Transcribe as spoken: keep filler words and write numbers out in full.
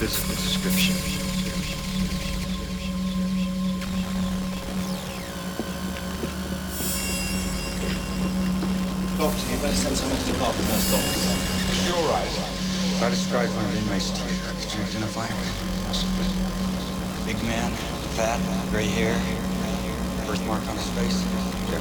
physical description. Doctor, you better send someone to look after those doctors. Sure, right. If I described one of the inmates to you, could you identify him? Possibly. Big man, fat, gray hair, birthmark on his face. Yes.